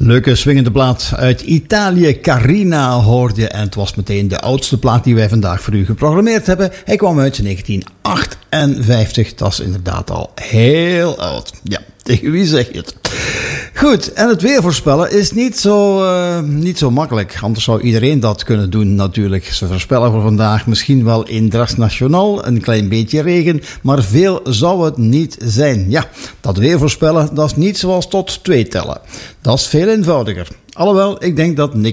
Leuke swingende plaat uit Italië. Carina hoorde je. En het was meteen de oudste plaat die wij vandaag voor u geprogrammeerd hebben. Hij kwam uit 1958. Dat is inderdaad al heel oud. Ja, tegen wie zeg je het? Goed, en het weer voorspellen is niet zo makkelijk. Anders zou iedereen dat kunnen doen natuurlijk. Ze voorspellen voor vandaag misschien wel in Dracht Nationaal een klein beetje regen, maar veel zou het niet zijn. Ja, dat weer voorspellen, dat is niet zoals tot 2 tellen. Dat is veel eenvoudiger. Alhoewel, ik denk dat Nick